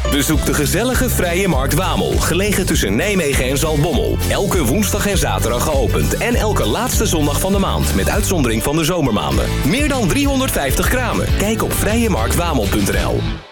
Bezoek de gezellige Vrije Markt Wamel, gelegen tussen Nijmegen en Zaltbommel. Elke woensdag en zaterdag geopend en elke laatste zondag van de maand, met uitzondering van de zomermaanden. Meer dan 350 kramen. Kijk op vrijemarktwamel.nl.